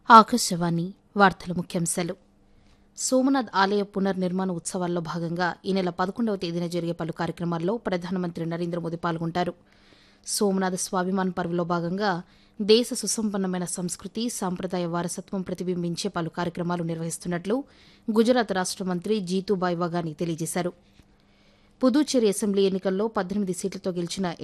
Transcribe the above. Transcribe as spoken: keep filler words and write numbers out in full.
ఆకాశవాణి వార్తల ముఖ్యాంశాలు. సోమనాథ్ ఆలయ పునర్నిర్మాణ ఉత్సవాల్లో భాగంగా ఈ నెల పదకొండవ తేదీన జరిగే పలు కార్యక్రమాల్లో ప్రధానమంత్రి నరేంద్ర మోదీ పాల్గొంటారు. సోమనాథ స్వాభిమాన్ పర్వ్లో భాగంగా దేశ సుసంపన్నమైన సంస్కృతి, సాంప్రదాయ వారసత్వం ప్రతిబింబించే పలు కార్యక్రమాలు నిర్వహిస్తున్నట్లు గుజరాత్ రాష్ట మంత్రి జీతుబాయ్ వగాని తెలియజేశారు. పుదుచ్చేరి అసెంబ్లీ ఎన్నికల్లో పద్దెనిమిది సీట్లతో గెలిచిన